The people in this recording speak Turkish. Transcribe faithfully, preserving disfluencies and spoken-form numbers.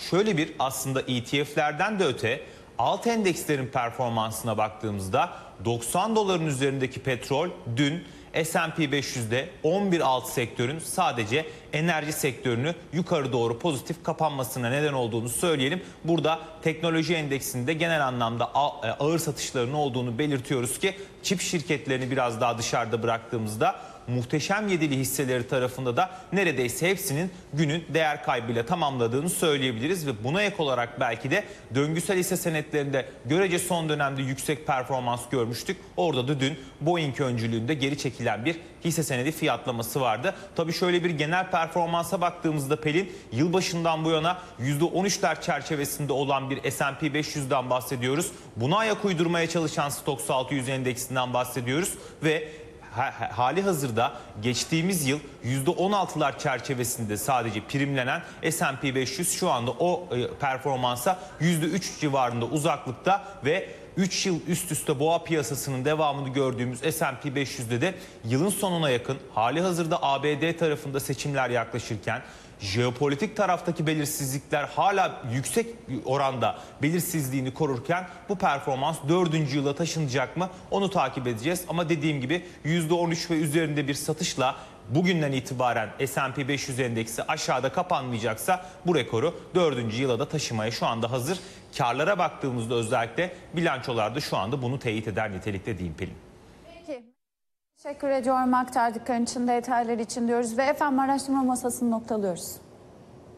şöyle bir aslında E T F'lerden de öte alt endekslerin performansına baktığımızda doksan doların üzerindeki petrol dün S and P beş yüzde on bir alt sektörün sadece enerji sektörünü yukarı doğru pozitif kapanmasına neden olduğunu söyleyelim. Burada teknoloji endeksinde genel anlamda ağır satışların olduğunu belirtiyoruz ki çip şirketlerini biraz daha dışarıda bıraktığımızda muhteşem yedili hisseleri tarafında da neredeyse hepsinin günün değer kaybıyla tamamladığını söyleyebiliriz. Ve buna ek olarak belki de döngüsel hisse senetlerinde görece son dönemde yüksek performans görmüştük. Orada da dün Boeing öncülüğünde geri çekilen bir hisse senedi fiyatlaması vardı. Tabii şöyle bir genel performansa baktığımızda Pelin, yılbaşından bu yana yüzde on üçler çerçevesinde olan bir S and P beş yüzden bahsediyoruz. Buna ayak uydurmaya çalışan Stoxx altı yüz endeksinden bahsediyoruz ve hali hazırda geçtiğimiz yıl yüzde on altılar çerçevesinde sadece primlenen S and P beş yüz şu anda o performansa yüzde üç civarında uzaklıkta ve üç yıl üst üste boğa piyasasının devamını gördüğümüz S and P beş yüzde de yılın sonuna yakın hali hazırda A B D tarafında seçimler yaklaşırken jeopolitik taraftaki belirsizlikler hala yüksek oranda belirsizliğini korurken bu performans dördüncü yıla taşınacak mı onu takip edeceğiz. Ama dediğim gibi yüzde on üç ve üzerinde bir satışla bugünden itibaren S and P beş yüz endeksi aşağıda kapanmayacaksa bu rekoru dördüncü yıla da taşımaya şu anda hazır. Karlara baktığımızda özellikle bilançolarda şu anda bunu teyit eder nitelikte diyeyim Pelin. Peki. Teşekkür ediyorum aktardıkların için, detaylar için diyoruz ve efendim araştırma masasını noktalıyoruz.